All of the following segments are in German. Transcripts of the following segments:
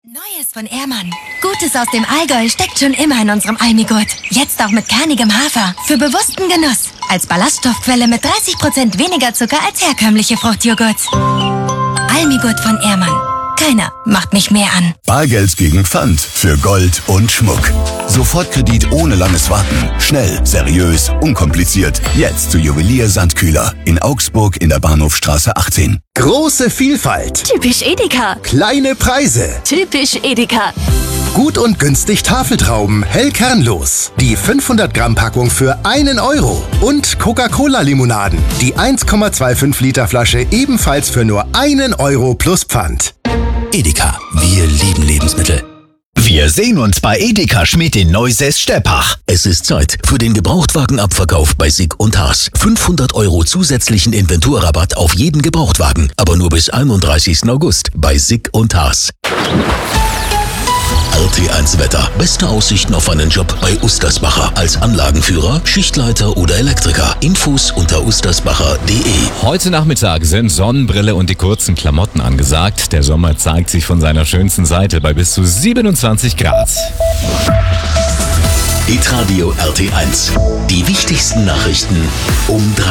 Neues von Ehrmann. Gutes aus dem Allgäu steckt schon immer in unserem Almigurt. Jetzt auch mit kernigem Hafer. Für bewussten Genuss. Als Ballaststoffquelle mit 30% weniger Zucker als herkömmliche Fruchtjoghurts. Almigurt von Ehrmann. Keiner macht mich mehr an. Bargeld gegen Pfand für Gold und Schmuck. Sofortkredit ohne langes Warten. Schnell, seriös, unkompliziert. Jetzt zu Juwelier Sandkühler in Augsburg in der Bahnhofstraße 18. Große Vielfalt. Typisch Edeka. Kleine Preise. Typisch Edeka. Gut und günstig Tafeltrauben, hell kernlos. Die 500 Gramm Packung für 1 Euro. Und Coca-Cola-Limonaden. Die 1,25 Liter Flasche ebenfalls für nur 1 Euro plus Pfand. Edeka, wir lieben Lebensmittel. Wir sehen uns bei Edeka Schmidt in Neusäß-Steppach. Es ist Zeit für den Gebrauchtwagenabverkauf bei Sick und Haas. 500 Euro zusätzlichen Inventurrabatt auf jeden Gebrauchtwagen, aber nur bis 31. August bei Sick und Haas. RT1 Wetter. Beste Aussichten auf einen Job bei Ustersbacher. Als Anlagenführer, Schichtleiter oder Elektriker. Infos unter ustersbacher.de. Heute Nachmittag sind Sonnenbrille und die kurzen Klamotten angesagt. Der Sommer zeigt sich von seiner schönsten Seite bei bis zu 27 Grad. Hitradio RT1. Die wichtigsten Nachrichten um 3.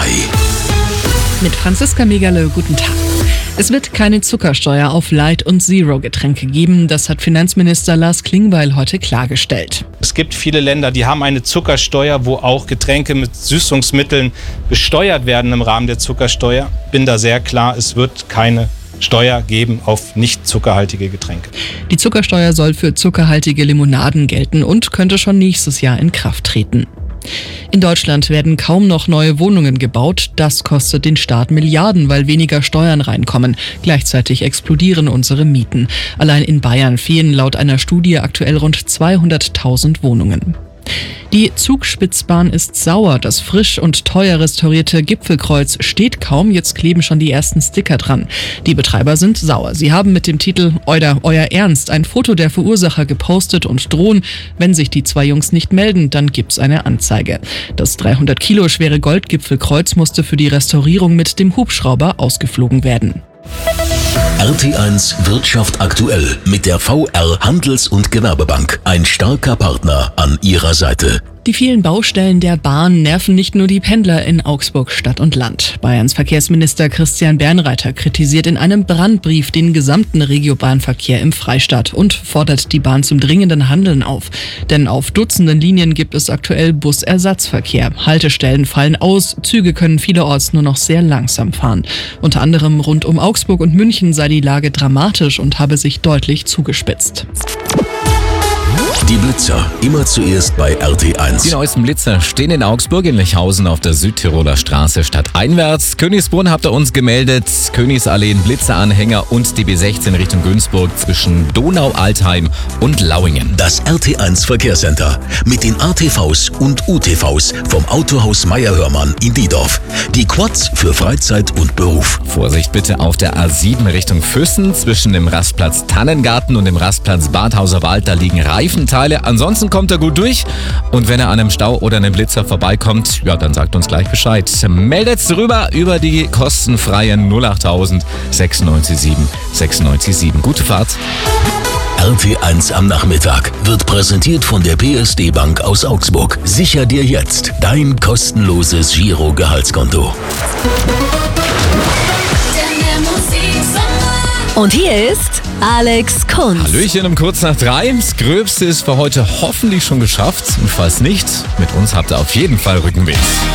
Mit Franziska Megerle, guten Tag. Es wird keine Zuckersteuer auf Light- und Zero-Getränke geben. Das hat Finanzminister Lars Klingbeil heute klargestellt. Es gibt viele Länder, die haben eine Zuckersteuer, wo auch Getränke mit Süßungsmitteln besteuert werden im Rahmen der Zuckersteuer. Bin da sehr klar, es wird keine Steuer geben auf nicht zuckerhaltige Getränke. Die Zuckersteuer soll für zuckerhaltige Limonaden gelten und könnte schon nächstes Jahr in Kraft treten. In Deutschland werden kaum noch neue Wohnungen gebaut. Das kostet den Staat Milliarden, weil weniger Steuern reinkommen. Gleichzeitig explodieren unsere Mieten. Allein in Bayern fehlen laut einer Studie aktuell rund 200.000 Wohnungen. Die Zugspitzbahn ist sauer. Das frisch und teuer restaurierte Gipfelkreuz steht kaum. Jetzt kleben schon die ersten Sticker dran. Die Betreiber sind sauer. Sie haben mit dem Titel Euer Ernst ein Foto der Verursacher gepostet und drohen, wenn sich die zwei Jungs nicht melden, dann gibt's eine Anzeige. Das 300 Kilo schwere Goldgipfelkreuz musste für die Restaurierung mit dem Hubschrauber ausgeflogen werden. RT1 Wirtschaft aktuell mit der VR Handels- und Gewerbebank. Ein starker Partner an ihrer Seite. Die vielen Baustellen der Bahn nerven nicht nur die Pendler in Augsburg Stadt und Land. Bayerns Verkehrsminister Christian Bernreiter kritisiert in einem Brandbrief den gesamten Regiobahnverkehr im Freistaat und fordert die Bahn zum dringenden Handeln auf. Denn auf Dutzenden Linien gibt es aktuell Busersatzverkehr. Haltestellen fallen aus, Züge können vielerorts nur noch sehr langsam fahren. Unter anderem rund um Augsburg und München sei die Lage dramatisch und habe sich deutlich zugespitzt. Die Blitzer, immer zuerst bei RT1. Die neuesten Blitzer stehen in Augsburg in Lechhausen auf der Südtiroler Straße stadteinwärts. Königsbrunn habt ihr uns gemeldet, Königsalleen, Blitzeranhänger und die B16 Richtung Günzburg zwischen Donau-Altheim und Lauingen. Das RT1 Verkehrscenter mit den ATVs und UTVs vom Autohaus Meier-Hörmann in Diedorf. Die Quads für Freizeit und Beruf. Vorsicht bitte auf der A7 Richtung Füssen zwischen dem Rastplatz Tannengarten und dem Rastplatz Badhauser Wald. Da liegen Reifenteile. Ansonsten kommt er gut durch. Und wenn er an einem Stau oder einem Blitzer vorbeikommt, ja, dann sagt uns gleich Bescheid. Meldet's rüber über die kostenfreien 08000 697 697. Gute Fahrt. RT1 am Nachmittag wird präsentiert von der PSD Bank aus Augsburg. Sicher dir jetzt dein kostenloses Giro-Gehaltskonto. Und hier ist Alex Kunz. Hallöchen um kurz nach 3. Das Gröbste ist für heute hoffentlich schon geschafft. Und falls nicht, mit uns habt ihr auf jeden Fall Rückenwind.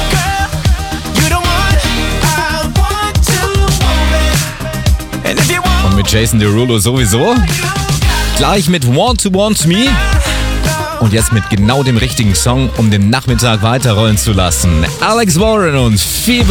Und mit Jason Derulo sowieso. Gleich mit Want to Want Me. Und jetzt mit genau dem richtigen Song, um den Nachmittag weiterrollen zu lassen. Alex Warren und Fever.